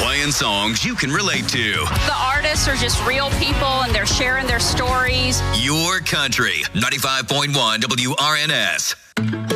Playing songs you can relate to. The artists are just real people, and they're sharing their stories. Your country. 95.1 WRNS.